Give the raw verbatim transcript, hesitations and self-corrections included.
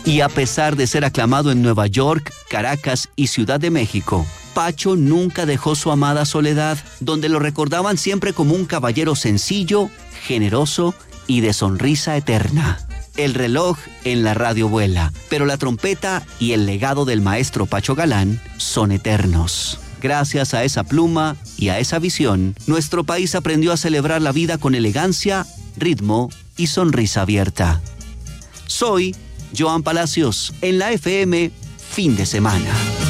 Y a pesar de ser aclamado en Nueva York, Caracas y Ciudad de México, Pacho nunca dejó su amada Soledad, donde lo recordaban siempre como un caballero sencillo, generoso y de sonrisa eterna. El reloj en la radio vuela, pero la trompeta y el legado del maestro Pacho Galán son eternos. Gracias a esa pluma y a esa visión, nuestro país aprendió a celebrar la vida con elegancia, ritmo y sonrisa abierta. Soy Joan Palacios, en la F M, fin de semana.